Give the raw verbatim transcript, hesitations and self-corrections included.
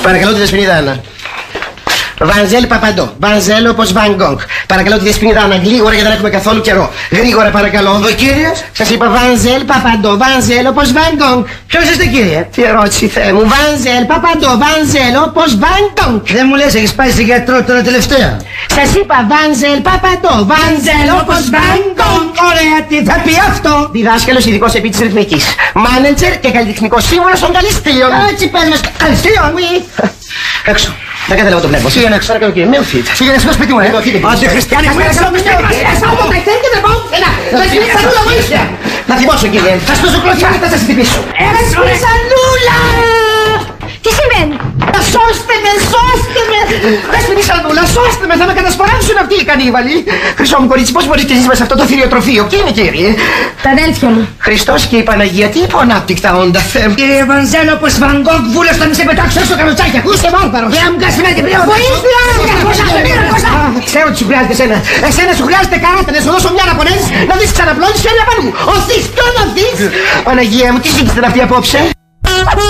Παρακαλώ τη Δεσποινίδα Άννα. Βανζέλ Παπαντό. Βανζέλ όπως Βαν Γκόγκ. Παρακαλώ τη Δεσποινίδα Άννα. Γρήγορα γιατί δεν έχουμε καθόλου καιρό. Γρήγορα παρακαλώ. Ο κύριος. Σας είπα Βανζέλ Παπαντό. Βανζέλ όπως Βαν Γκόγκ. Ποιος είστε κύριε? Τι ερώτηση Θεέ μου. Βανζέλ Παπαντό. Βανζέλ όπως Βαν Γκόγκ. Δεν μου λες, έχεις πάει στην γιατρό τώρα τελευταία? Σας είπα Βανζέλ Παπαντό. Βανζέλ όπως Βαν Γκόγκ. Ωραία, τι θα πει αυτό? Διδάσκαλος ειδικός επί της ρυθμικής. Μάνετζερ και καλλιτεχνικός σύμβουλος των Καλυστίων. Έτσι πες μας, Καλυστίων. Έξω. Δεν καταλαβαίνω το βλέπω. Φύγανε έξω. Παρακαλώ κύριε, με οφείτε. Φύγανε στο σπίτι μου, ε. Άντε Χριστιανέ, μου έξω από το σπίτι μας. Έξω από τα χέρια δεν πάω πουθενά. Θα σου πεις Σανούλα βοήθεια. Θα θυμώσω κύριε. Θα σου δώσω κλωτσιά και θα σας χτυπήσω. Έξω Σανούλα! Τι συμβαίνει? Σώστε με, σώστε με! Δέσποινη Σανούλα, σώστε με, θα με κατασπαράξουν αυτοί οι κανίβαλοι. Χρυσό μου κορίτσι, πώς μπορείς και ζεις μέσα σε αυτό το θηριοτροφείο? Ποιοι είναι κύριε? Τα αδέλφια μου. Χριστός και η Παναγία, τι υποανάπτυκτα όντα Θεέ μου. Κύριε Βανζέλο, πως Βαν Γκόγκ βούλος θα μη σε πετάξω στο καροτσάκι. Είσαι βάρβαρος. Για να μου κάνεις μια τυπρία. Βοήθεια! Ξέρω ότι σου χρειάζεται εσένα. Εσένα σου χρειάζεται καράτα, να σου δώσω μια να πονέσεις, να δεις ξαναπλώνεις και ένα πανού. Οθείς, ποιον οθείς? Παναγία μου, τι ζήτησε να πει απόψε?